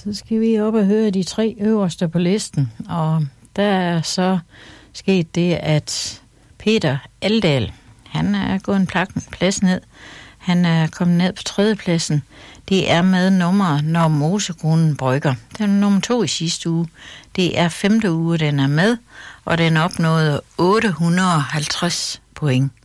Så skal vi op og høre de 3 øverste på listen, og der er så sket det, at Peter Aldal, han er gået en plads ned. Han er kommet ned på 3. pladsen. Det er med nummeret Når Mosekronen brygger. Det er nummer 2 i sidste uge. Det er 5. uge, den er med, og den opnåede 850 point.